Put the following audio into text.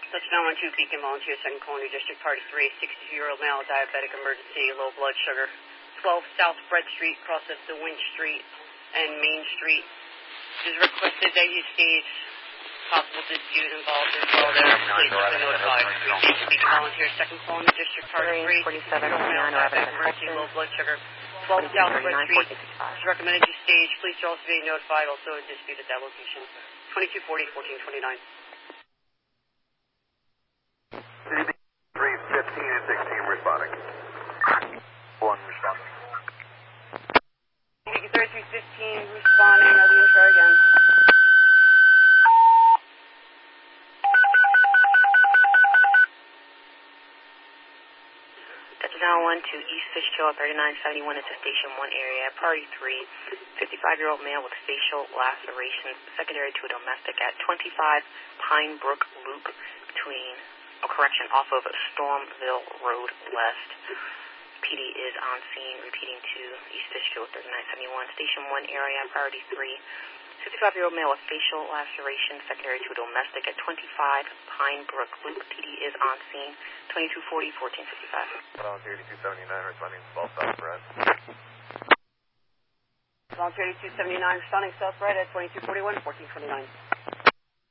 Touchdown 12, Beacon Volunteer, 2nd Colony District, Party 3, 60-year-old male, diabetic emergency, low blood sugar. 12 South Bread Street, cross of DeWinch Street and Main Street. It is requested that you stage possible dispute involved as well there. Please be notified. Beacon Volunteer, 2nd Colony District, Party 3, 60-year-old male, diabetic emergency, low blood sugar. 12 South Bread Street. It is recommended you stage. Please also be notified. Also a dispute at that location. 2240, 1429. CB 315 and 16 responding. 1 responding. CB 3315 responding. Are you going to try again? Touchdown 1 to East Fishkill 3971 into Station 1 area. Party 3, 55-year-old male with facial lacerations secondary to a domestic at 25 Pine Brook Loop between off of Stormville Road West. PD is on scene, repeating to East Fishkill 3971, Station 1 area, Priority 3. 55-year-old male with facial laceration secondary to a domestic at 25 Pine Brook Loop. PD is on scene, 2240, 1455. Volunteer 8279 responding to South Bread. Volunteer 8279 responding South Bread at 2241, 1429.